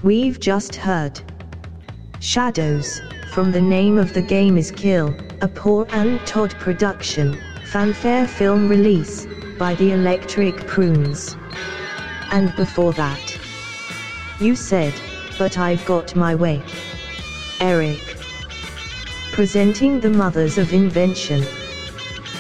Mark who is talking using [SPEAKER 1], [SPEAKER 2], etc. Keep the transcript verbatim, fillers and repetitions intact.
[SPEAKER 1] We've just heard Shadows, from the name of the game is Kill, a Paul and Todd production, fanfare film release, by the Electric Prunes. And before that, You Said, But I've Got My Way. Eric. Presenting the Mothers of Invention.